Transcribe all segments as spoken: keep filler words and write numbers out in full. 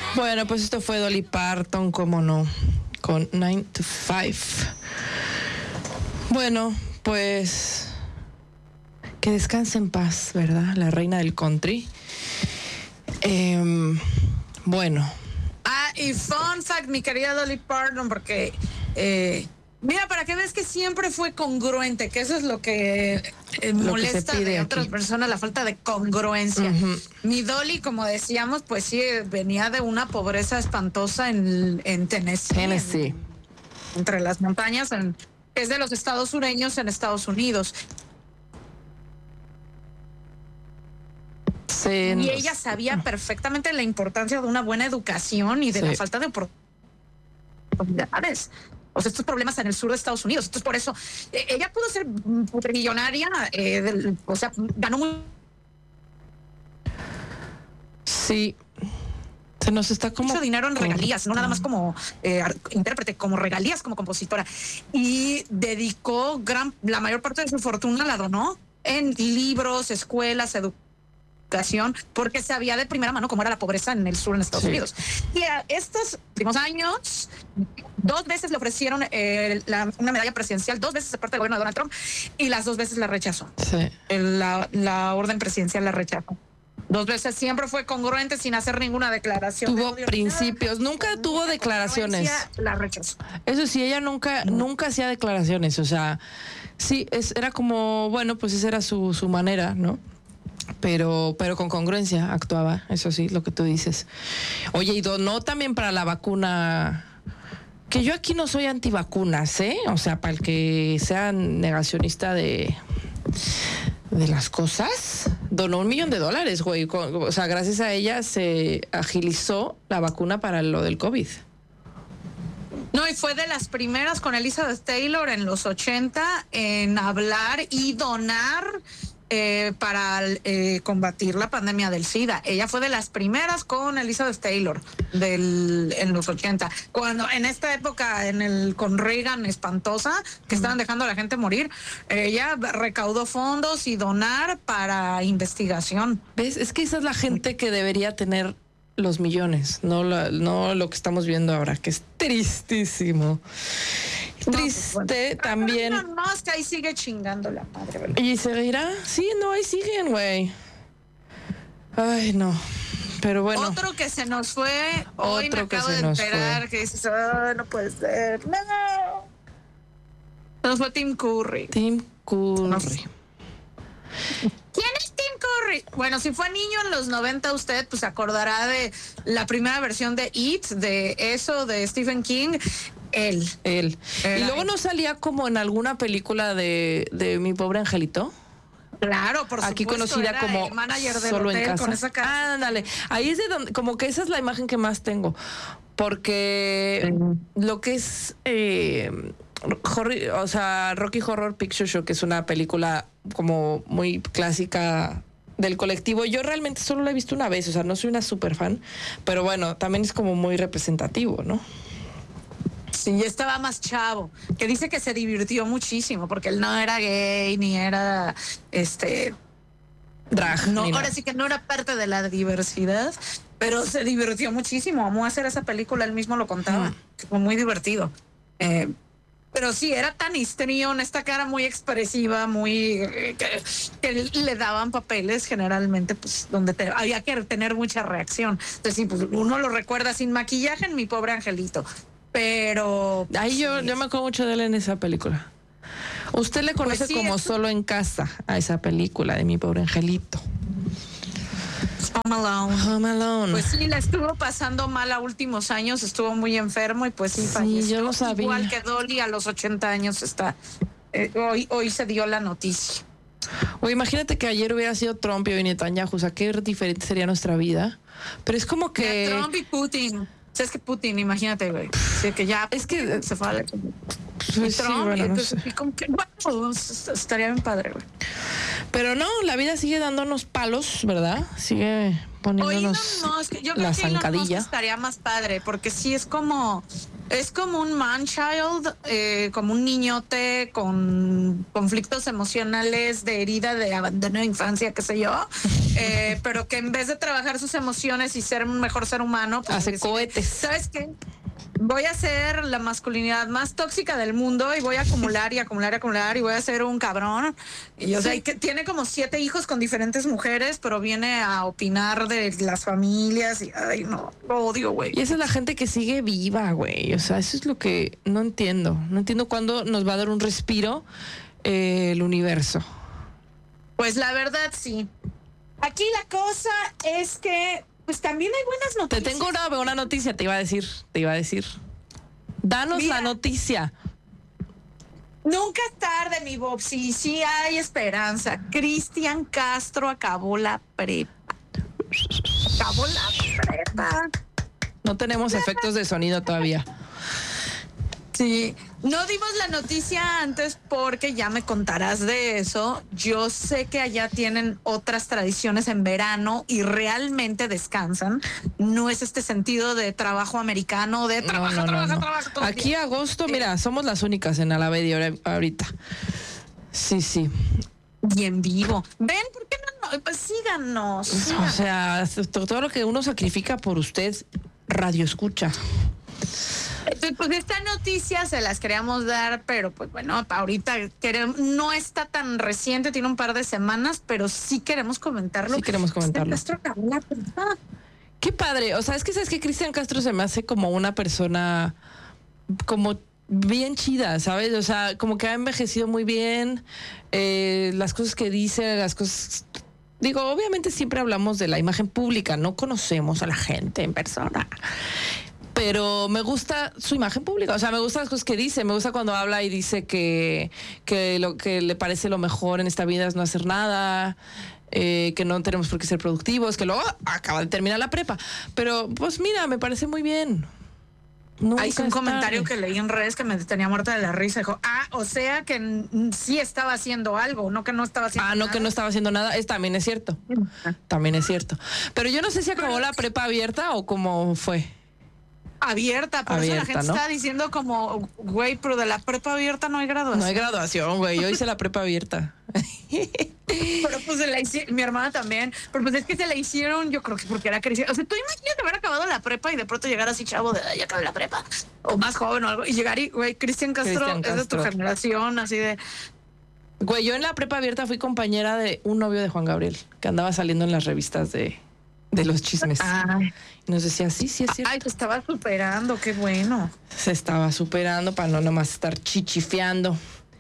Bueno, pues esto fue Dolly Parton, cómo no, con nine to five. Bueno, pues que descanse en paz, ¿verdad? La reina del country. Eh, bueno. Ah, y fun fact, mi querida Dolly Parton, porque eh, mira, para que veas que siempre fue congruente, que eso es lo que eh, Lo molesta que de otras aquí. personas, la falta de congruencia. Uh-huh. Mi Dolly, como decíamos, pues sí, venía de una pobreza espantosa en, en Tennessee. Tennessee. En, entre las montañas, en, es de los estados sureños en Estados Unidos. Sí, y no. ella sabía perfectamente la importancia de una buena educación y de sí. la falta de oportunidades. O sea, estos problemas en el sur de Estados Unidos. Entonces, por eso, eh, ella pudo ser millonaria, eh, del, o sea, ganó muy... Sí. Se nos está como... mucho dinero en regalías, no nada más como eh, intérprete, como regalías, como compositora. Y dedicó gran, la mayor parte de su fortuna la donó en libros, escuelas, educación, porque sabía de primera mano cómo era la pobreza en el sur en Estados sí. Unidos. Y a estos últimos años, dos veces le ofrecieron eh, la, una medalla presidencial, dos veces de parte del gobierno de Donald Trump, y las dos veces la rechazó. Sí. El, la, la orden presidencial la rechazó. Dos veces, siempre fue congruente sin hacer ninguna declaración. Tuvo de principios, nunca de tuvo declaraciones. La rechazó. Eso sí, ella nunca, no. nunca hacía declaraciones, o sea, sí, es, era como, bueno, pues esa era su, su manera, ¿no? Pero, pero con congruencia actuaba, eso sí, lo que tú dices. Oye, y donó también para la vacuna, que yo aquí no soy antivacunas, ¿eh? O sea, para el que sea negacionista de, de las cosas, donó un millón de dólares, güey. O sea, gracias a ella se agilizó la vacuna para lo del COVID. No, y fue de las primeras con Elizabeth Taylor en los ochenta en hablar y donar Eh, para eh, combatir la pandemia del SIDA. Ella fue de las primeras con Elizabeth Taylor del, en los ochenta. Cuando en esta época, en el con Reagan espantosa, que estaban dejando a la gente morir, ella recaudó fondos y donar para investigación. ¿Ves? Es que esa es la gente que debería tener los millones, no lo, no lo que estamos viendo ahora, que es tristísimo. No, Triste pues bueno. también. No, no, es que ahí sigue chingando la madre, ¿verdad? ¿Y seguirá? Sí, no, ahí siguen, güey. Ay, no. Pero bueno. Otro que se nos fue, hoy Otro me acabo que se de nos enterar fue. que dices, oh, no puede ser. No. Se nos fue Tim Curry. Tim Curry. No sé. ¿Quién es Tim Curry? Bueno, si fue niño en los noventa usted, pues se acordará de la primera versión de It, de eso, de Stephen King. Él. Él. Y luego no salía como en alguna película de, de Mi Pobre Angelito. Claro, por aquí supuesto, conocida era como el manager del Solo hotel en Casa. Con esa cara. Ah, ándale. Ahí es de donde, como que esa es la imagen que más tengo. Porque sí. Lo que es eh, horror, o sea, Rocky Horror Picture Show, que es una película como muy clásica del colectivo, yo realmente solo la he visto una vez, o sea, no soy una super fan, pero bueno, también es como muy representativo, ¿no? Sí, estaba más chavo, que dice que se divirtió muchísimo, porque él no era gay, ni era, este... drag. No, ahora nada. Sí que no era parte de la diversidad, pero se divirtió muchísimo, amó hacer esa película, él mismo lo contaba, mm. Fue muy divertido. Eh, pero sí, era tan histrión, esta cara muy expresiva, muy... Eh, que, que le daban papeles generalmente, pues, donde te, había que tener mucha reacción. Entonces, sí, pues, uno lo recuerda sin maquillaje en Mi Pobre Angelito. Pero... Ahí sí. yo, yo me acuerdo mucho de él en esa película. Usted le conoce pues sí, como esto... Solo en Casa a esa película de Mi Pobre Angelito. Home Alone. Home Alone. Pues sí, la estuvo pasando mal a últimos años, estuvo muy enfermo y pues sí, sí falleció. Yo lo sabía. Igual que Dolly a los ochenta años está. Eh, hoy, hoy se dio la noticia. Oye, imagínate que ayer hubiera sido Trump y hoy Netanyahu, o sea, qué diferente sería nuestra vida. Pero es como que... De Trump y Putin. Es que Putin, imagínate, güey. Sí, que ya es que se fue a la... Pues sí, Trump, bueno, y entonces, no sé. y como que, bueno, estaría bien padre, güey. Pero no, la vida sigue dándonos palos, ¿verdad? Sigue poniéndonos Oye, no, no, es que yo la creo que zancadilla. Elon Musk estaría más padre, porque sí es como... Es como un man-child, eh, como un niñote con conflictos emocionales de herida, de abandono de infancia, qué sé yo. eh, pero que en vez de trabajar sus emociones y ser un mejor ser humano, pues hace decide, cohetes. ¿sabes qué? Voy a ser la masculinidad más tóxica del mundo y voy a acumular y acumular y acumular y voy a ser un cabrón. Y o sea, y que tiene como siete hijos con diferentes mujeres, pero viene a opinar de las familias y ay, no, lo odio, güey. Y esa es la gente que sigue viva, güey. O sea, eso es lo que no entiendo. No entiendo cuándo nos va a dar un respiro eh, el universo. Pues la verdad, sí. Aquí la cosa es que pues también hay buenas noticias. Te tengo una buena noticia, te iba a decir, te iba a decir. Danos Mira, la noticia. Nunca es tarde, mi Bob. Sí, sí hay esperanza. Cristian Castro acabó la prepa. Acabó la prepa. No tenemos efectos de sonido todavía. Sí, no dimos la noticia antes porque ya me contarás de eso. Yo sé que allá tienen otras tradiciones en verano y realmente descansan. No es este sentido de trabajo americano, de trabajo, no, no, trabajo, no, no. trabajo. Todo el Aquí día. agosto, Eh, mira, somos las únicas en Alavedi ahora- ahorita. Sí, sí. Y en vivo. Ven, ¿por qué no? no? Pues síganos. O síganos. sea, to- todo lo que uno sacrifica por usted, radio escucha. Entonces, pues esta noticia se las queríamos dar, pero pues bueno, ahorita queremos, no está tan reciente, tiene un par de semanas, pero sí queremos comentarlo. Sí queremos comentarlo. Cristian Castro acabó la prepa. Qué padre. O sea, es que sabes que Cristian Castro se me hace como una persona como bien chida, ¿sabes? O sea, como que ha envejecido muy bien. Eh, las cosas que dice, las cosas. Digo, obviamente siempre hablamos de la imagen pública, no conocemos a la gente en persona. Pero me gusta su imagen pública, o sea, me gustan las cosas que dice, me gusta cuando habla y dice que, que lo que le parece lo mejor en esta vida es no hacer nada, eh, que no tenemos por qué ser productivos, que luego acaba de terminar la prepa. Pero pues mira, me parece muy bien. Nunca Hay un es comentario tarde. que leí en redes que me tenía muerta de la risa. Dijo, ah, o sea que mm, sí estaba haciendo algo, no que no estaba haciendo Ah, no, nada. que no estaba haciendo nada, es, también es cierto, también es cierto. Pero yo no sé si acabó la prepa abierta o cómo fue. Abierta, por eso la Abierta, gente ¿no? está diciendo como, güey, pero de la prepa abierta no hay graduación. No hay graduación, güey, yo hice la prepa abierta. Pero pues se la hicieron, mi hermana también, pero pues es que se la hicieron, yo creo que porque era cristiana. O sea, tú imagínate haber acabado la prepa y de pronto llegar así chavo de, ya acabé la prepa, o más joven o algo, y llegar y, güey, Cristian Castro, Cristian es de tu Castro. generación, así de, Güey, yo en la prepa abierta fui compañera de un novio de Juan Gabriel, que andaba saliendo en las revistas de, de los chismes. ay, Y nos decía, sí, sí, es cierto. ay, te estaba superando, qué bueno. Se estaba superando para no nomás estar chichifeando.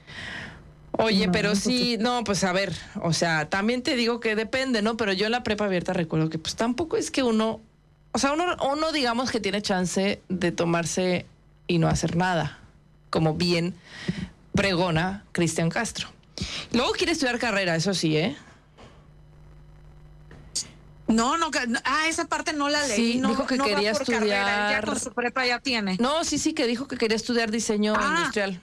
Oye, No, pero pues sí, no, pues a ver, o sea, también te digo que depende, ¿no? Pero yo en la prepa abierta recuerdo que pues tampoco es que uno, o sea, uno, uno digamos que tiene chance de tomarse y no hacer nada, como bien pregona Cristian Castro. Luego quiere estudiar carrera, eso sí, ¿eh? No, no, que- no, ah, esa parte no la leí. Sí, no, dijo que no va quería por carrera, él ya estudiar- con su prepa ya tiene. No, sí, sí, que dijo que quería estudiar diseño Ah. industrial.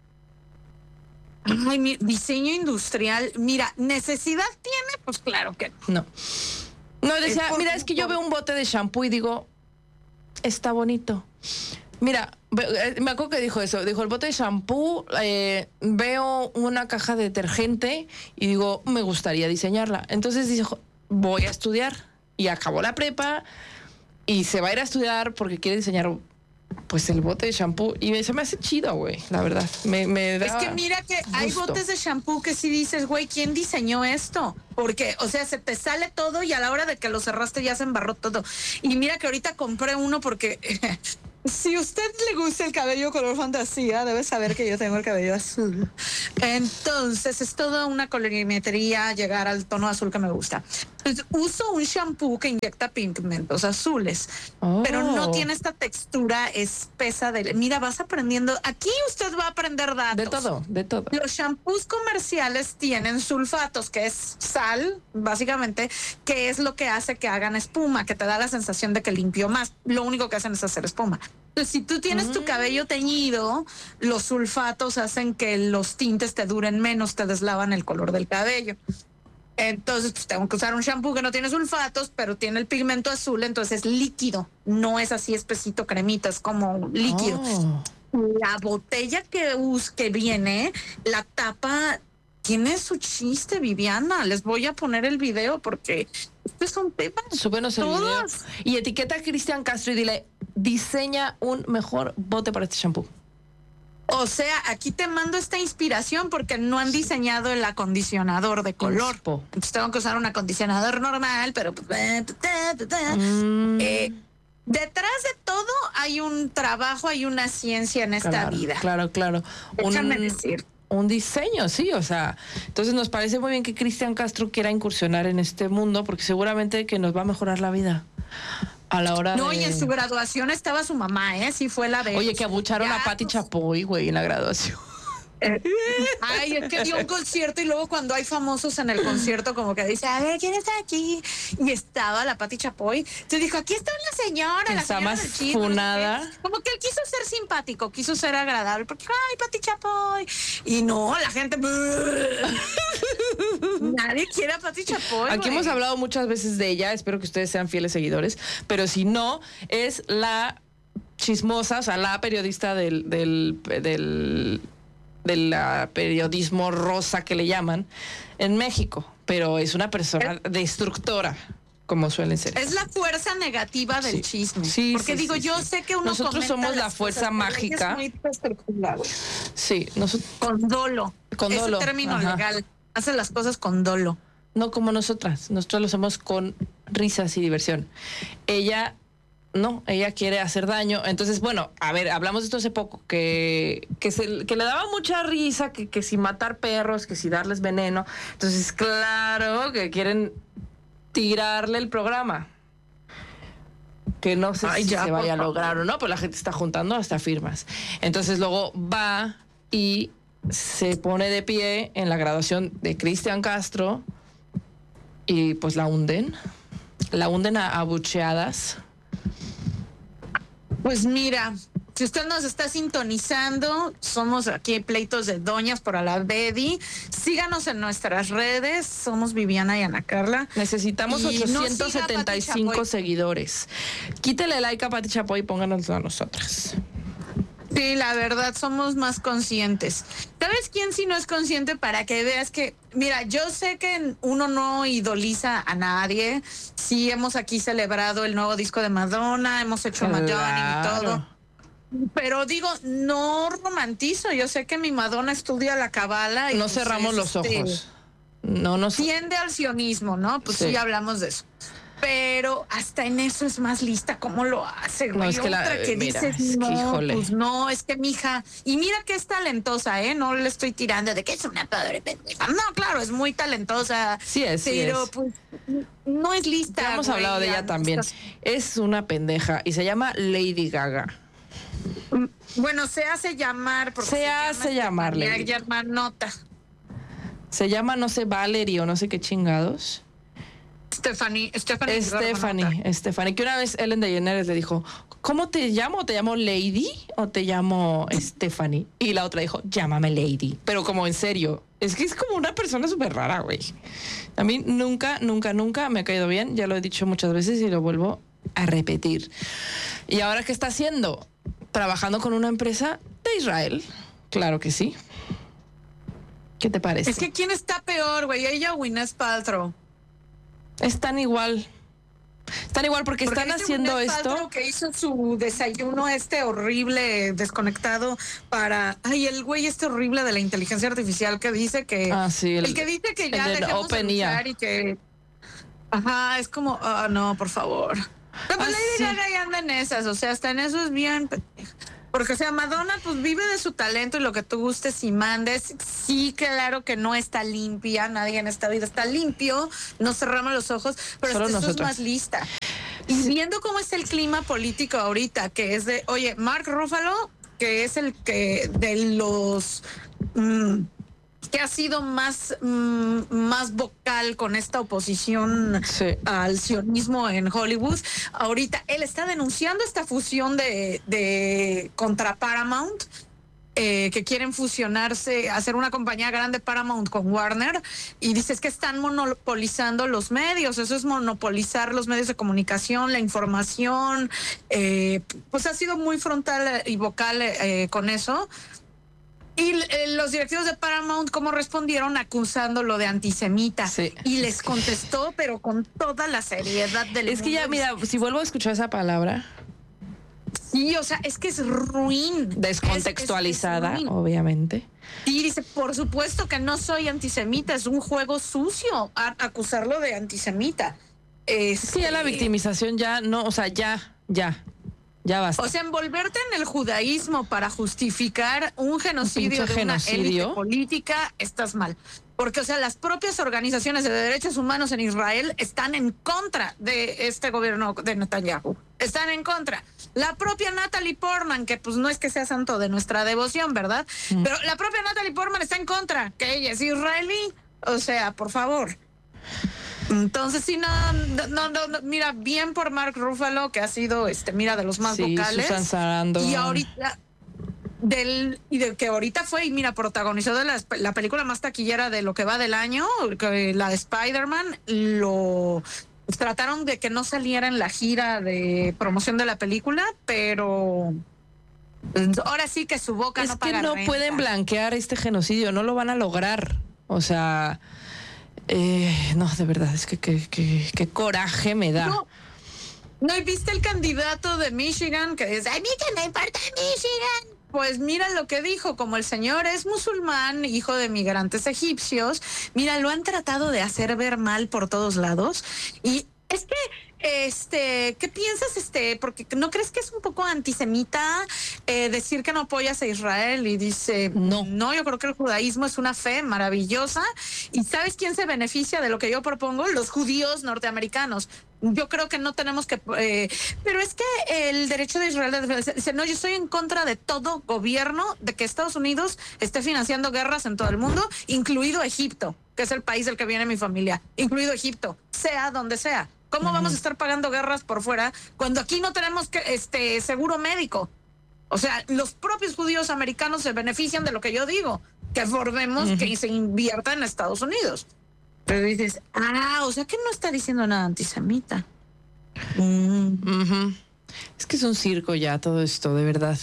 Ay, mi diseño industrial, mira, ¿necesidad tiene? Pues claro que no. No. No, decía, Es por- mira, es que yo por- veo un bote de shampoo y digo, está bonito. Mira, ve- eh, me acuerdo que dijo eso. Dijo, el bote de shampoo, eh, veo una caja de detergente y digo, me gustaría diseñarla. Entonces dijo, voy a estudiar. Y acabó la prepa y se va a ir a estudiar porque quiere diseñar pues el bote de shampoo. Y se me hace chido, güey, la verdad. Me, me da Es que mira que hay gusto. botes de shampoo que sí dices, güey, ¿quién diseñó esto? Porque, o sea, se te sale todo y a la hora de que lo cerraste ya se embarró todo. Y mira que ahorita compré uno porque si usted le gusta el cabello color fantasía, debe saber que yo tengo el cabello azul. Entonces es toda una colorimetría llegar al tono azul que me gusta. Entonces, uso un shampoo que inyecta pigmentos azules, Oh. pero no tiene esta textura espesa de... Mira, vas aprendiendo. Aquí usted va a aprender datos. De todo, de todo. Los shampoos comerciales tienen sulfatos, que es sal, básicamente, que es lo que hace que hagan espuma, que te da la sensación de que limpió más. Lo único que hacen es hacer espuma. Entonces, si tú tienes tu cabello teñido, los sulfatos hacen que los tintes te duren menos, te deslavan el color del cabello. Entonces, pues tengo que usar un shampoo que no tiene sulfatos, pero tiene el pigmento azul, entonces es líquido. No es así espesito, cremita, es como líquido. Oh. La botella que, us, que viene, la tapa tiene su chiste, Viviana. Les voy a poner el video porque este es un tema. Súbenos el video. Todos. Y etiqueta a Cristian Castro y dile, diseña un mejor bote para este shampoo. O sea, aquí te mando esta inspiración porque no han diseñado el acondicionador de color. Inspo. Entonces tengo que usar un acondicionador normal, pero... Mm. Eh, detrás de todo hay un trabajo, hay una ciencia en esta Claro, vida. claro, claro. Déjame Un, decir. un diseño, sí, o sea, entonces nos parece muy bien que Cristian Castro quiera incursionar en este mundo porque seguramente que nos va a mejorar la vida a la hora No, de... y en su graduación estaba su mamá, ¿eh? Sí fue la de... Oye, que abucharon Ya, a Pati pues, Chapoy, güey, en la graduación. eh, Ay, es que dio un concierto y luego cuando hay famosos en el concierto como que dice, a ver, ¿quién está aquí? Y estaba la Pati Chapoy. Se dijo, aquí está una señora, la Está señora más del chisme, no sé funada. qué. Como que él quiso ser simpático, quiso ser agradable, porque, ay, Pati Chapoy. Y no, la gente... Nadie quiere a Pati Chapoy, Aquí güey. hemos hablado muchas veces de ella, espero que ustedes sean fieles seguidores, pero si no, es la chismosa, o sea, la periodista del, del, del, del uh, periodismo rosa que le llaman en México, pero es una persona destructora, como suelen ser. Es la fuerza negativa del Sí. chisme. Sí, porque sí, digo, sí, yo sí. sé que uno Nosotros comenta somos la las fuerza cosas, pero ella mágica. es muy destructiva, güey. Sí, nosotros, Con dolo. Con es dolo, el término ajá. legal. Hace las cosas con dolo. no como nosotras, nosotros lo hacemos con risas y diversión. Ella no, ella quiere hacer daño. Entonces, bueno, a ver, hablamos de esto hace poco, que, que, se, que le daba mucha risa, que, que si matar perros, que si darles veneno. Entonces, claro que quieren tirarle el programa. Que no sé Ay, si ya, se por vaya a favor. lograr o no, pero la gente está juntando hasta firmas. Entonces luego va y se pone de pie en la graduación de Cristian Castro y pues la hunden. La hunden a abucheadas. Pues mira, si usted nos está sintonizando, somos aquí Pleitos de Doñas por Alavedi. Síganos en nuestras redes, somos Viviana y Ana Carla. Necesitamos Y no ochocientos setenta y siga a Pati cinco Chapoy. seguidores. Quítele like a Pati Chapoy y pónganos a nosotras. Sí, la verdad, somos más conscientes. ¿Sabes quién sí no es consciente? Para que veas que, mira, yo sé que uno no idoliza a nadie. Sí, hemos aquí celebrado el nuevo disco de Madonna, hemos hecho Madonna y Claro. todo. Pero digo, no romantizo. Yo sé que mi Madonna estudia la cabala. Y No pues, cerramos es, los este, ojos. No nos... Tiende al sionismo, ¿no? Pues sí. Sí. hablamos de eso. Pero hasta en eso es más lista. ¿Cómo lo hace, güey? No, es que la- Otra que mira, dices, es que, no, híjole. pues no, es que mija... Y mira que es talentosa, ¿eh? No le estoy tirando de que es una padre pendeja. No, claro, es muy talentosa. Sí es, sí Pero es. pues no es lista. Ya hemos güey, hablado de ya, ella también. estás- Es una pendeja y se llama Lady Gaga. Bueno, se hace llamar. porque Se llama hace llamar, Estefanía Lady. Germanota. Se llama, no sé, Valerie o no sé qué chingados. Stephanie. Stephanie. Stephanie, Germanota. Stephanie, que una vez Ellen DeGeneres le dijo, ¿cómo te llamo? ¿Te llamo Lady o te llamo Stephanie? Y la otra dijo, llámame Lady. Pero como en serio, es que es como una persona súper rara, güey. A mí nunca, nunca, nunca me ha caído bien. Ya lo he dicho muchas veces y lo vuelvo a repetir. ¿Y ahora qué está haciendo? Trabajando con una empresa de Israel. Claro que sí. ¿Qué te parece? Es que ¿quién está peor, güey? Ella o Gwyneth Paltrow. Están igual. Están igual porque, Porque están dice haciendo Gwyneth esto. Paltrow que hizo su desayuno este horrible, desconectado para... Ay, el güey este horrible de la inteligencia artificial que dice que... Ah, sí, el, que dice que ya el de dejemos de OpenAI. luchar y que... Ajá, es como... Ah, no, por favor. Pero pues Ah, Lady sí. Gaga ya anda en esas, o sea, hasta en eso es bien... pendeja. Porque, o sea, Madonna, pues vive de su talento y lo que tú gustes y mandes. Sí, claro que no está limpia, nadie en esta vida está limpio, no cerramos los ojos, pero Solo hasta eso es nosotras. más lista. Y viendo cómo es el clima político ahorita, que es de, oye, Mark Ruffalo, que es el que de los... mm, que ha sido más, mm, más vocal con esta oposición Sí. al sionismo en Hollywood. Ahorita él está denunciando esta fusión de, de contra Paramount, eh, que quieren fusionarse, hacer una compañía grande Paramount con Warner, y dices que están monopolizando los medios. Eso es monopolizar los medios de comunicación, la información. Eh, pues ha sido muy frontal y vocal eh, con eso. Y eh, los directivos de Paramount, ¿cómo respondieron? Acusándolo de antisemita. Sí. Y les contestó, pero con toda la seriedad del Es que ya, mundo. mira, si vuelvo a escuchar esa palabra... Sí, o sea, es que es ruin. Descontextualizada, es, es, es ruin. Obviamente. Y dice, por supuesto que no soy antisemita, es un juego sucio a, acusarlo de antisemita. Este... Sí, ya la victimización ya, no, o sea, ya, ya, ya basta. O sea, envolverte en el judaísmo para justificar un genocidio un de genocidio. una élite política, estás mal. Porque, o sea, las propias organizaciones de derechos humanos en Israel están en contra de este gobierno de Netanyahu. Están en contra. La propia Natalie Portman, que pues no es que sea santo de nuestra devoción, ¿verdad? Mm. Pero la propia Natalie Portman está en contra, que ella es israelí. O sea, por favor. Entonces, sí, no, no, no, no, mira, bien por Mark Ruffalo, que ha sido, este, mira, de los más sí, vocales. Susan Sarandon. Y ahorita... Del, y de que ahorita fue y mira, protagonizó de la, la película más taquillera de lo que va del año, que la de Spider-Man, lo pues, trataron de que no saliera en la gira de promoción de la película, pero ahora sí que su boca es no paga que no renta. Pueden blanquear este genocidio, no lo van a lograr. O sea, eh, no, de verdad, es que qué coraje me da. No. ¿No viste el candidato de Michigan que dice, a mí que me importa Michigan? Pues mira lo que dijo, como el señor es musulmán, hijo de migrantes egipcios, mira, lo han tratado de hacer ver mal por todos lados. Y es que, este, ¿qué piensas, este? Porque ¿no crees que es un poco antisemita eh, decir que no apoyas a Israel? Y dice, no, no, yo creo que el judaísmo es una fe maravillosa. ¿Y sabes quién se beneficia de lo que yo propongo? Los judíos norteamericanos. Yo creo que no tenemos que... Eh, pero es que el derecho de Israel... Dice, no, yo estoy en contra de todo gobierno, de que Estados Unidos esté financiando guerras en todo el mundo, incluido Egipto, que es el país del que viene mi familia, incluido Egipto, sea donde sea. ¿Cómo uh-huh. vamos a estar pagando guerras por fuera cuando aquí no tenemos que, este seguro médico? O sea, los propios judíos americanos se benefician de lo que yo digo, que formemos uh-huh. que se invierta en Estados Unidos. Pero dices, ah, o sea que no está diciendo nada antisemita. Mm. Uh-huh. Es que es un circo ya todo esto, de verdad.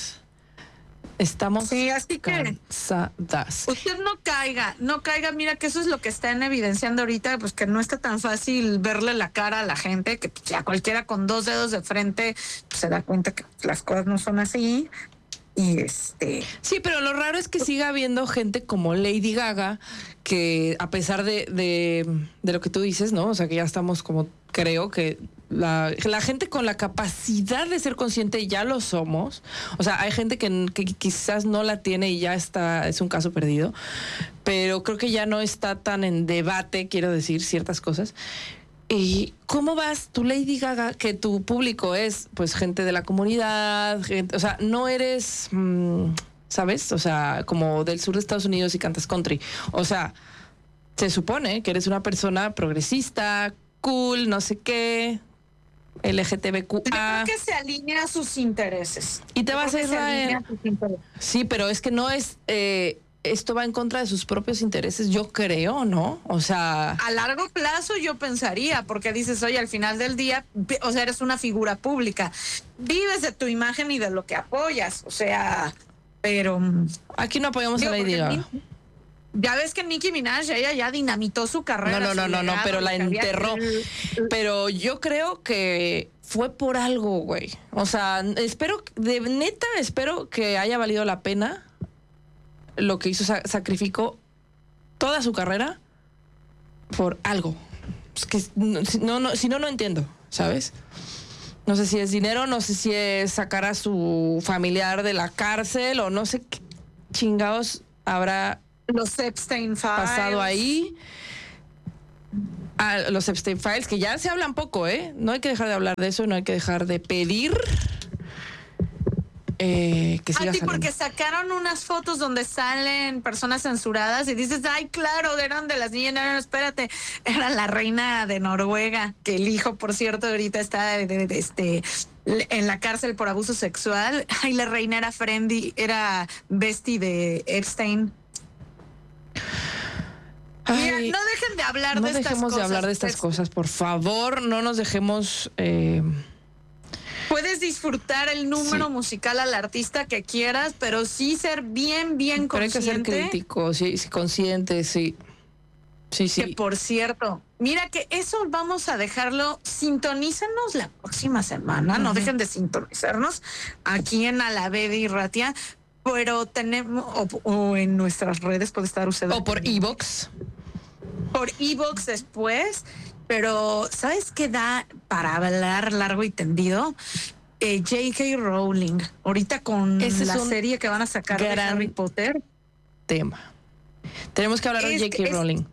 Estamos sí, así cansadas. Que usted no caiga, no caiga. Mira que eso es lo que están evidenciando ahorita, pues que no está tan fácil verle la cara a la gente, que pues, ya cualquiera con dos dedos de frente pues, se da cuenta que las cosas no son así. Y este... Sí, pero lo raro es que siga habiendo gente como Lady Gaga, que a pesar de, de, de lo que tú dices, ¿no? O sea, que ya estamos como, creo que la, la gente con la capacidad de ser consciente ya lo somos. O sea, hay gente que, que quizás no la tiene y ya está, es un caso perdido, pero creo que ya no está tan en debate, quiero decir, ciertas cosas. ¿Y cómo vas tú, Lady Gaga, que tu público es pues gente de la comunidad, gente, o sea, no eres, mmm, ¿sabes? O sea, como del sur de Estados Unidos y cantas country. O sea, se supone que eres una persona progresista, cool, no sé qué, L G T B Q A. Yo creo que se alinea a sus intereses. Y te Yo vas a Israel. Sí, pero es que no es... Eh, esto va en contra de sus propios intereses, yo creo, ¿no? O sea... A largo plazo yo pensaría, porque dices, oye, al final del día, o sea, eres una figura pública. Vives de tu imagen y de lo que apoyas, o sea, pero... Aquí no apoyamos digo, a Lady Gaga. Ya ves que Nicki Minaj, ella ya dinamitó su carrera. No, no, no, no, no, pero la enterró. El... Pero yo creo que fue por algo, güey. O sea, espero, de neta, espero que haya valido la pena lo que hizo, sacrificó toda su carrera por algo. Es que no, no, si no, no entiendo, ¿sabes? No sé si es dinero, no sé si es sacar a su familiar de la cárcel o no sé qué chingados habrá los Epstein Files pasado ahí. A los Epstein Files, que ya se hablan poco, ¿eh? No hay que dejar de hablar de eso, no hay que dejar de pedir Eh, que siga a ti saliendo. Porque sacaron unas fotos donde salen personas censuradas y dices, ay, claro, eran de las niñas, no, no, espérate, era la reina de Noruega, que el hijo, por cierto, ahorita está de, de, de, este, en la cárcel por abuso sexual. Ay, la reina era Friendly, era bestie de Epstein. Ay, mira, no dejen de hablar no de estas cosas. No dejemos de hablar de estas cosas, por favor, no nos dejemos... Eh... Puedes disfrutar el número sí. musical al artista que quieras, pero sí ser bien, bien pero consciente. Hay que ser crítico, sí, sí, consciente, sí. Sí, sí. Que por cierto, mira que eso vamos a dejarlo, sintonícenos la próxima semana, uh-huh. no dejen de sintonizarnos aquí en Alavedi y Ratia, pero tenemos, o, o en nuestras redes puede estar usted. O por iVoox. Por iVoox después, pero ¿sabes qué da para hablar largo y tendido? Eh, J K Rowling, ahorita con Ese la es serie que van a sacar de Harry Potter. Tema. Tenemos que hablar es, de J K Rowling.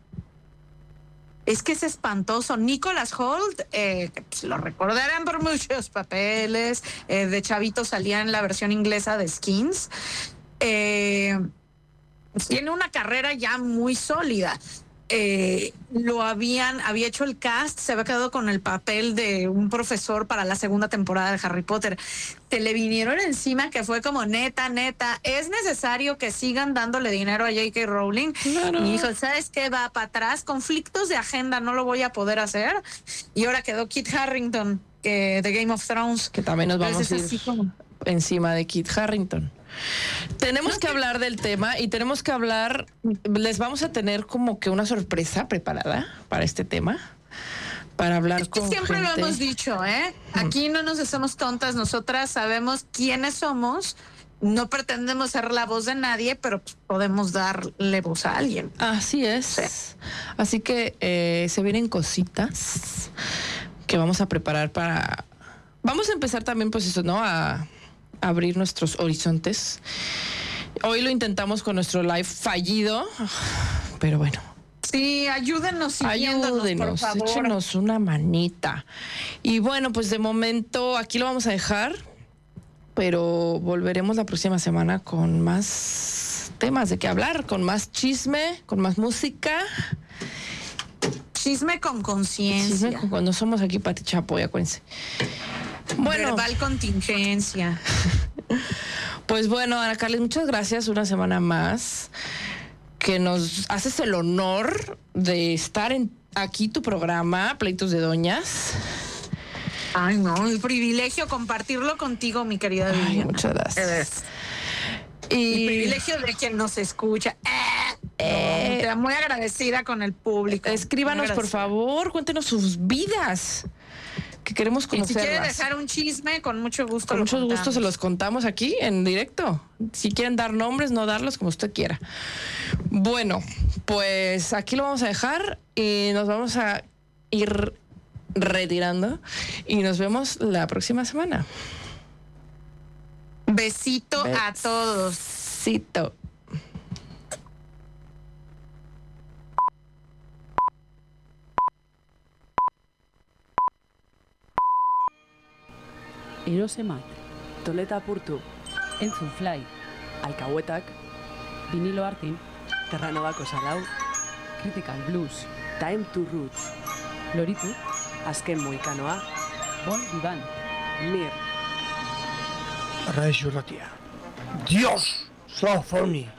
Es que es espantoso. Nicholas Hoult, eh, pues lo recordarán por muchos papeles. Eh, de chavito salía en la versión inglesa de Skins. Eh, tiene una carrera ya muy sólida. Eh, lo habían, había hecho el cast, se había quedado con el papel de un profesor para la segunda temporada de Harry Potter. Se le vinieron encima que fue como neta, neta, es necesario que sigan dándole dinero a J K Rowling. Claro. Y dijo, ¿sabes qué? Va para atrás, conflictos de agenda, no lo voy a poder hacer. Y ahora quedó Kit Harington, que de Game of Thrones. Que también nos vamos Entonces, a ir como... encima de Kit Harington. Tenemos que hablar del tema y tenemos que hablar, les vamos a tener como que una sorpresa preparada para este tema, para hablar es que con siempre gente. Lo hemos dicho, ¿eh? Aquí no nos hacemos tontas, nosotras sabemos quiénes somos, no pretendemos ser la voz de nadie, pero podemos darle voz a alguien. Así es. Sí. Así que eh, se vienen cositas que vamos a preparar para... Vamos a empezar también, pues eso, ¿no? A... abrir nuestros horizontes. Hoy lo intentamos con nuestro live fallido, pero bueno. Sí, ayúdenos, ayúdenos, por favor. Échenos una manita. Y bueno, pues de momento aquí lo vamos a dejar, pero volveremos la próxima semana con más temas de qué hablar, con más chisme, con más música. Chisme con conciencia. Chisme con, no somos aquí Pati Chapoy, acuérdense. Bueno, verbal contingencia. Pues bueno, Ana Carles, muchas gracias una semana más que nos haces el honor de estar en aquí tu programa Pleitos de Doñas. Ay, no, el privilegio compartirlo contigo, mi querida Viviana. Muchas gracias. Y el privilegio de quien nos escucha. Eh, eh, no, muy agradecida con el público. Escríbanos, por favor, cuéntenos sus vidas, que queremos conocerlas. Si quiere dejar un chisme, con mucho gusto. Con mucho gusto se los contamos aquí en directo. Si quieren dar nombres, no darlos, como usted quiera. Bueno, pues aquí lo vamos a dejar y nos vamos a ir retirando y nos vemos la próxima semana. Besito Besito. a todos. Besito. Erosemat, Toleta apurtu, entzun fly, alkahuetak, vinilo artin, Terranobako salau, Critical Blues, Time to Roots, Loritu, Azken Moikanoa, Bon Vivant, Mir. Radio Ratia. Dios, so funny.